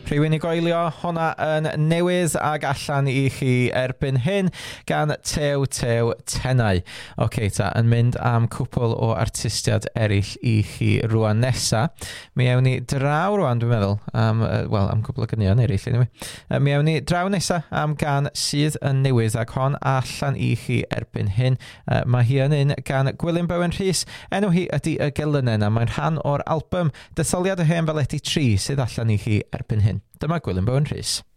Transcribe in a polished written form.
Rhywun I goelio, honna yn newydd ag allan I chi erbyn hyn gan Tew Tenau. Ta, yn mynd am cwpl o artistiad eraill I chi rwan nesa. Mi ewn ni draw rwan, dwi'n meddwl, am cwpl o gynion eraill. Anyway. Mi ewn ni draw nesa am gan sydd yn newydd ag hon allan I chi erbyn hyn. Mae hi yn un gan Gwilym Bowen Rhys. Enw hi ydy Y Gelynen a mae'n rhan o'r album Detholiad y Hen Feledi 3 sydd allan I chi erbyn hyn. Dyma Gwilym Bowen Rhys.